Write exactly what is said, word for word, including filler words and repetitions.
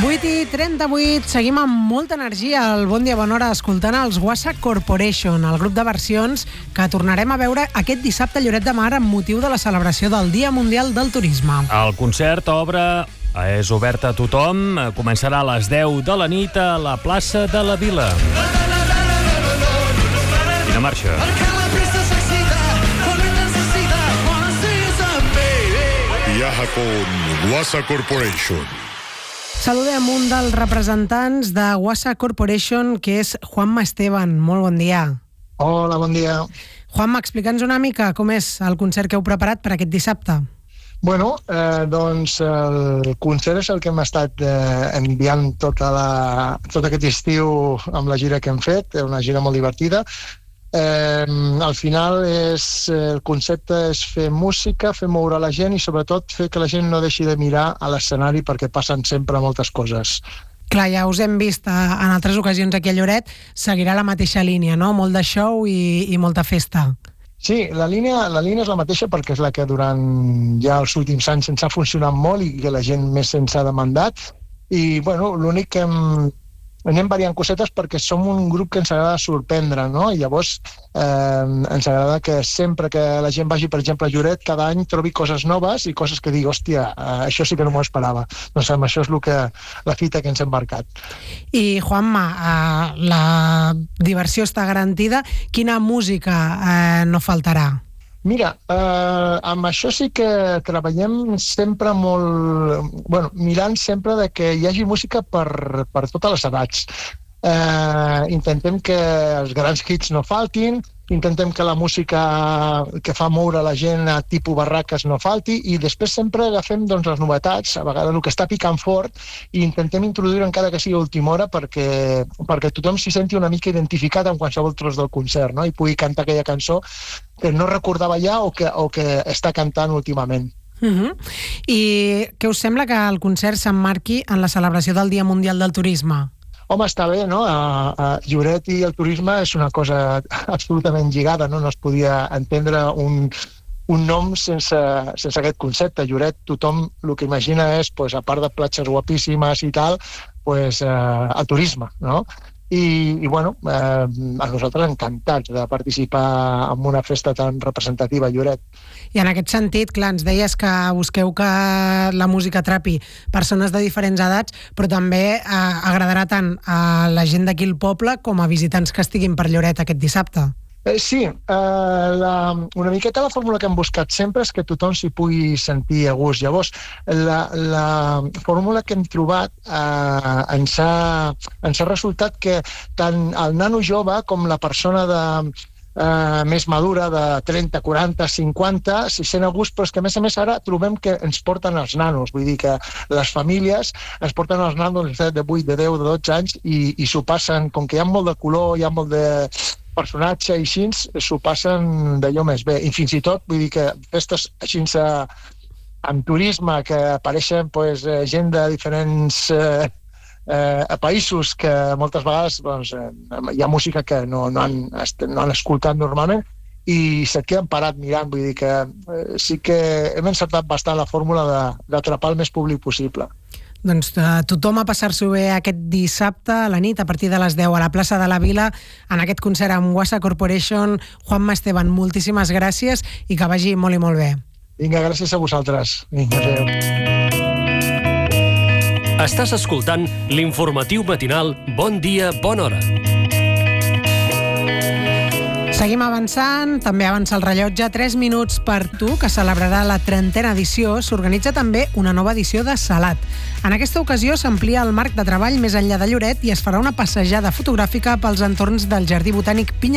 vuit i trenta-vuit, seguim amb molta energia al Bon Dia Bona Hora escoltant els Wassa Corporation, el grup de versions que tornarem a veure aquest dissabte a Lloret de Mar amb motiu de la celebració del Dia Mundial del Turisme. El concert obre, és obert a tothom, començarà a les deu de la nit a la plaça de la Vila. Quina marxa! Viaja con Wassa Corporation. Saludem un dels representants de Wassa Corporation, que és Juanma Esteban. Molt bon dia. Hola, bon dia. Juanma, explica'ns una mica com és el concert que heu preparat per aquest dissabte. Bueno, eh, doncs el concert és el que hem estat eh, enviant tota la, tot aquest estiu amb la gira que hem fet, una gira molt divertida. Eh, al final és, el concepte és fer música, fer moure la gent i sobretot fer que la gent no deixi de mirar a l'escenari perquè passen sempre moltes coses. Clar, ja us hem vist en altres ocasions aquí a Lloret, seguirà la mateixa línia, no? Molt de show i, i molta festa. Sí, la línia, la línia és la mateixa perquè és la que durant ja els últims anys ens ha funcionat molt i que la gent més ens ha demandat. I bueno, l'únic que hem, anem variant cosetes perquè som un grup que ens agrada sorprendre, no? I llavors eh, ens agrada que sempre que la gent vagi, per exemple, a Lloret, cada any trobi coses noves i coses que digui, hòstia, eh, això sí que no m'ho esperava. Doncs amb això és el que, la fita que ens hem marcat. I Juanma, eh, la diversió està garantida. Quina música eh, no faltarà? Mira, eh, amb això sí que treballem sempre molt... Bueno, mirant sempre de que hi hagi música per, per totes les edats. Eh, intentem que els grans hits no faltin, intentem que la música que fa moure la gent a tipus barraques no falti i després sempre agafem doncs, les novetats, a vegades el que està picant fort i intentem introduir encara que sigui a última hora perquè, perquè tothom s'hi senti una mica identificat amb qualsevol tros del concert, no? I pugui cantar aquella cançó que no recordava ja o que, o que està cantant últimament. Uh-huh. I què us sembla que el concert s'emmarqui en la celebració del Dia Mundial del Turisme? Home, està bé, no? A, a Lloret i el turisme és una cosa absolutament lligada, no? No es podia entendre un, un nom sense, sense aquest concepte. Lloret, tothom el que imagina és, pues, a part de platges guapíssimes i tal, pues, eh, el turisme, no? I, i bueno, eh, a nosaltres encantats de participar en una festa tan representativa a Lloret. I en aquest sentit, clar, ens deies que busqueu que la música atrapi persones de diferents edats, però també eh, agradarà tant a la gent d'aquí al poble com a visitants que estiguin per Lloret aquest dissabte. Eh, sí, eh, la, una miqueta la fórmula que hem buscat sempre és que tothom s'hi pugui sentir a gust. Llavors, la, la fórmula que hem trobat eh, ens, ha, ens ha resultat que tant el nano jove com la persona de, eh, més madura de trenta, quaranta, cinquanta s'hi sent a gust, però és que a més a més ara trobem que ens porten els nanos, vull dir que les famílies ens porten els nanos de vuit, de deu, de dotze anys i, i s'ho passen, com que hi ha molt de color, hi ha molt de personatge i així, s'ho passen d'allò més bé. I fins i tot, vull dir que festes així amb turisme, que apareixen pues, gent de diferents eh, eh, països que moltes vegades doncs, eh, hi ha música que no, no, han, no han escoltat normalment i se't queden parat mirant. Vull dir que eh, sí que hem encertat bastant la fórmula d'atrapar el més públic possible. Doncs uh, tothom a passar-s'ho bé aquest dissabte a la nit a partir de les deu a la plaça de la Vila en aquest concert amb Wassa Corporation. Juanma Esteban, moltíssimes gràcies i que vagi molt i molt bé. Vinga, gràcies a vosaltres. Vinga, adéu. Estàs escoltant l'informatiu matinal Bon Dia, Bona Hora. Seguim avançant, també avança el rellotge. tres minuts per tu, que celebrarà la trentena edició. S'organitza també una nova edició de Salat. En aquesta ocasió s'amplia el marc de treball més enllà de Lloret i es farà una passejada fotogràfica pels entorns del Jardí Botànic Pinya